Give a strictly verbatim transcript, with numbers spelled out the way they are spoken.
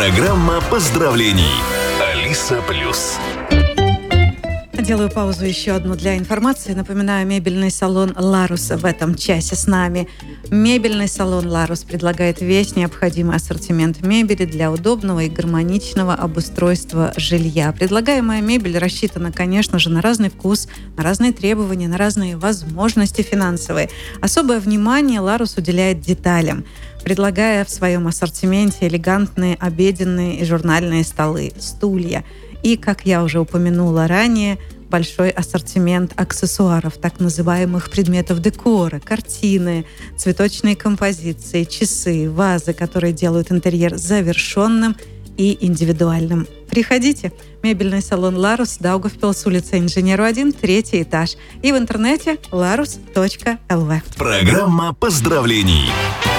Программа поздравлений. Алиса Плюс. Делаю паузу еще одну для информации. Напоминаю, мебельный салон «Ларус» в этом часе с нами. Мебельный салон «Ларус» предлагает весь необходимый ассортимент мебели для удобного и гармоничного обустройства жилья. Предлагаемая мебель рассчитана, конечно же, на разный вкус, на разные требования, на разные возможности финансовые. Особое внимание «Ларус» уделяет деталям, предлагая в своем ассортименте элегантные обеденные и журнальные столы, стулья. И, как я уже упомянула ранее, большой ассортимент аксессуаров, так называемых предметов декора, картины, цветочные композиции, часы, вазы, которые делают интерьер завершенным и индивидуальным. Приходите. Мебельный салон «Ларус», Даугавпилс, улица Инженеру один, третий этаж. И в интернете larus точка эл ви. Программа поздравлений.